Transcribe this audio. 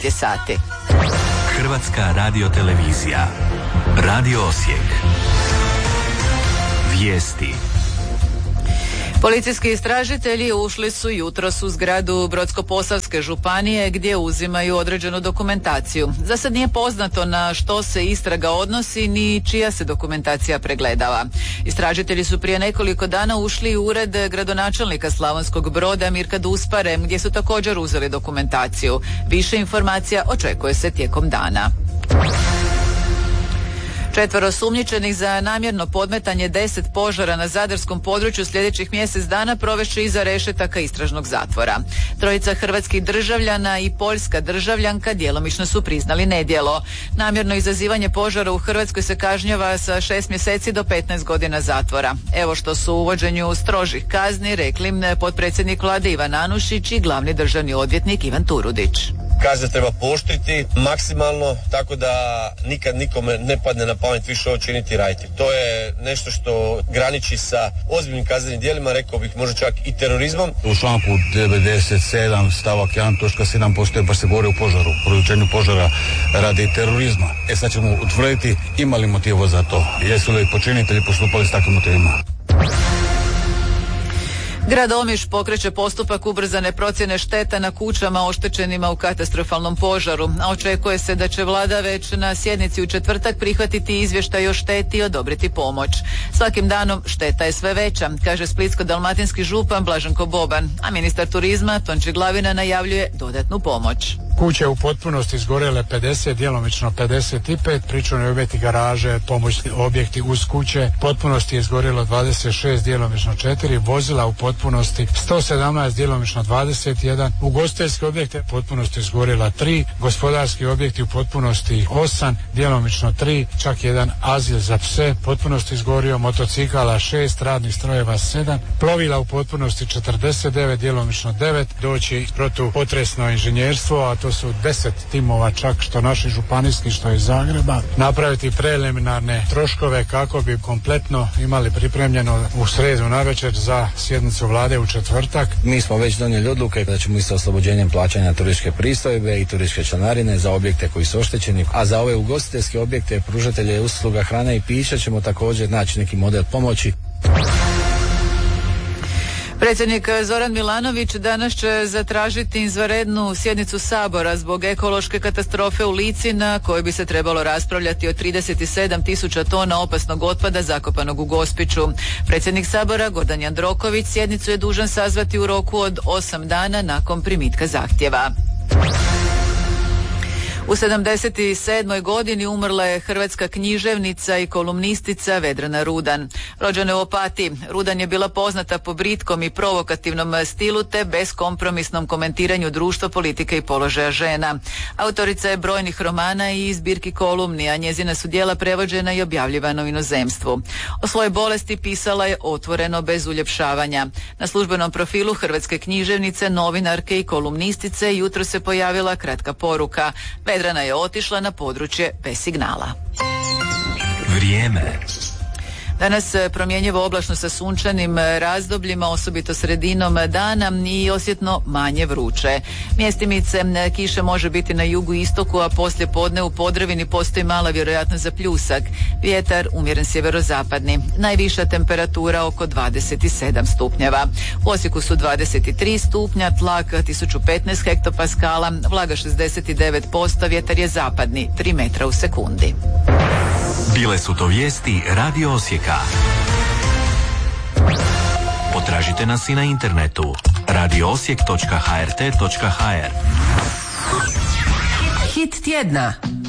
sati. Hrvatska radiotelevizija. Radio Osijek. Vijesti. Policijski istražitelji ušli su jutros u zgradu Brodsko-posavske županije gdje uzimaju određenu dokumentaciju. Za sad nije poznato na što se istraga odnosi ni čija se dokumentacija pregledava. Istražitelji su prije nekoliko dana ušli u ured gradonačelnika Slavonskog Broda Mirka Duspare gdje su također uzeli dokumentaciju. Više informacija očekuje se tijekom dana. 4 osumnjičenih za namjerno podmetanje 10 požara na zadarskom području sljedećih mjesec dana provešće iza rešetaka istražnog zatvora. 3 hrvatskih državljana i poljska državljanka djelomično su priznali nedjelo. Namjerno izazivanje požara u Hrvatskoj se kažnjava sa 6 mjeseci do 15 godina zatvora. Evo što su u uvođenju strožih kazni rekli potpredsjednik Vlade Ivan Anušić i glavni državni odvjetnik Ivan Turudić. Kazne treba pooštriti maksimalno, tako da nikad nikome ne padne na pamet više ovo činiti i raditi. To je nešto što graniči sa ozbiljnim kaznenim djelima, rekao bih možda čak i terorizmom. U članku 97 stavak 1 točka 7 postoje pa se govori o požaru, produčenju požara radi terorizma. Sad ćemo utvrditi ima li motiva za to, jesu li počinitelji postupali s takvim motivima. Grad Omiš pokreće postupak ubrzane procjene šteta na kućama oštećenima u katastrofalnom požaru, a očekuje se da će vlada već na sjednici u četvrtak prihvatiti izvještaj o šteti i odobriti pomoć. Svakim danom šteta je sve veća, kaže splitsko-dalmatinski župan Blaženko Boban, a ministar turizma Tonči Glavina najavljuje dodatnu pomoć. Kuće u potpunosti izgorele 50, djelomično 55, pričuvni objekti, garaže, pomoćni objekti uz kuće, potpunosti je izgorjelo 26, djelomično 4, vozila u potpunosti 117, djelomično 21, ugostiteljski objekte potpunosti izgorjela 3, gospodarski objekti u potpunosti 8, djelomično 3, čak jedan azil za pse potpunosti izgorio, motocikala 6, radnih strojeva 7, plovila u potpunosti 49, djelomično 9, doći protupotresno inženjerstvo, a to su 10 timova čak što naši županijski što iz Zagreba, napraviti preliminarne troškove kako bi kompletno imali pripremljeno u sredu navečer za sjednicu vlade u četvrtak. Mi smo već donijeli odluke da ćemo sa oslobođenjem plaćanja turističke pristojbe i turističke članarine za objekte koji su oštećeni, a za ove ugostiteljske objekte pružatelje usluga hrane i pića ćemo također naći neki model pomoći. Predsjednik Zoran Milanović danas će zatražiti izvanrednu sjednicu Sabora zbog ekološke katastrofe u Lici na kojoj bi se trebalo raspravljati o 37.000 tona opasnog otpada zakopanog u Gospiću. Predsjednik Sabora Gordan Jandroković sjednicu je dužan sazvati u roku od 8 dana nakon primitka zahtjeva. U 77. godini umrla je hrvatska književnica i kolumnistica Vedrana Rudan. Rođena je u Opatiji, Rudan je bila poznata po britkom i provokativnom stilu te beskompromisnom komentiranju društva, politike i položaja žena. Autorica je brojnih romana i zbirki kolumni, a njezina su djela prevođena i objavljivana u inozemstvu. O svojoj bolesti pisala je otvoreno, bez uljepšavanja. Na službenom profilu hrvatske književnice, novinarke i kolumnistice jutro se pojavila kratka poruka: Vedrana je otišla na područje bez signala. Vrijeme. Danas promjenjivo oblačno sa sunčanim razdobljima, osobito sredinom dana i osjetno manje vruće. Mjestimice kiše može biti na jugu i istoku, a poslije podne u Podravini postoji mala vjerojatnost za pljusak. Vjetar umjeren sjeverozapadni. Najviša temperatura oko 27 stupnjeva. U Osijeku su 23 stupnja, tlak 1015 hektopaskala, vlaga 69%, vjetar je zapadni 3 metra u sekundi. Bile su to vijesti Radio Osijeka. Potražite nas i na internetu radioosijek.hrt.hr. Hit tjedna.